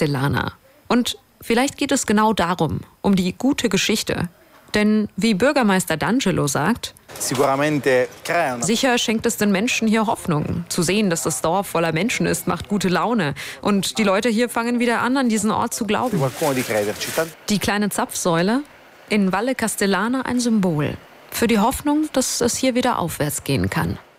Castellana. Und vielleicht geht es genau darum, um die gute Geschichte. Denn wie Bürgermeister D'Angelo sagt, sicher schenkt es den Menschen hier Hoffnung. Zu sehen, dass das Dorf voller Menschen ist, macht gute Laune. Und die Leute hier fangen wieder an diesen Ort zu glauben. Die kleine Zapfsäule, in Valle Castellana ein Symbol für die Hoffnung, dass es hier wieder aufwärts gehen kann.